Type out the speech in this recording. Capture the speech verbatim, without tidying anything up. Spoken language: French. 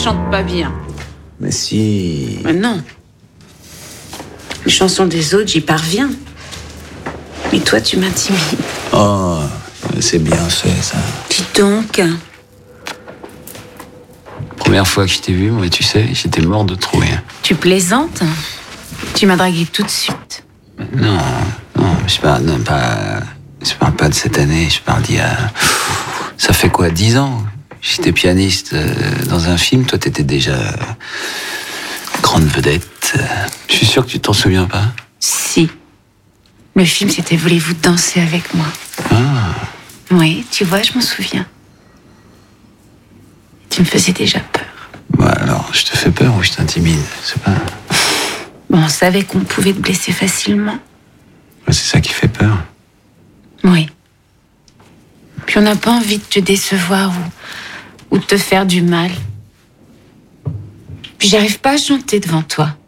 chante pas bien. Mais si... Mais non. Les chansons des autres, j'y parviens. Mais toi, tu m'intimides. Oh, c'est bien fait, ça. Dis donc. Première fois que je t'ai vu, moi, tu sais, j'étais mort de trouille. Tu plaisantes? Tu m'as dragué tout de suite. Non, non, je parle, non, pas, je parle pas de cette année, je parle d'il y a... Ça fait quoi, dix ans? J'étais pianiste euh, dans un film, toi t'étais déjà euh, grande vedette. Je suis sûr que tu t'en souviens pas. Si. Le film, c'était Voulez-vous danser avec moi? Ah. Oui, tu vois, je m'en souviens. Tu me faisais déjà peur. Bah alors, je te fais peur ou je t'intimide? C'est pas... Bon, on savait qu'on pouvait te blesser facilement. C'est ça qui fait peur. Oui. Puis on n'a pas envie de te décevoir ou, ou de te faire du mal. Puis j'arrive pas à chanter devant toi.